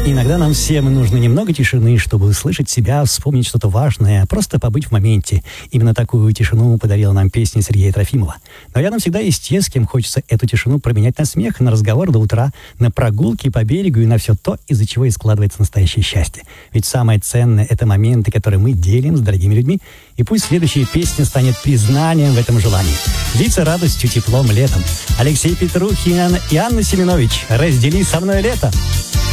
Иногда нам всем нужно немного тишины, чтобы услышать себя, вспомнить что-то важное, просто побыть в моменте. Именно такую тишину подарила нам песня Сергея Трофимова. Но рядом всегда есть те, с кем хочется эту тишину променять на смех, на разговор до утра, на прогулки по берегу и на все то, из-за чего и складывается настоящее счастье. Ведь самое ценное — это моменты, которые мы делим с дорогими людьми. И пусть следующая песня станет признанием в этом желании. Длится радостью, теплом, летом. Алексей Петрухин и Анна Семенович, раздели со мной лето.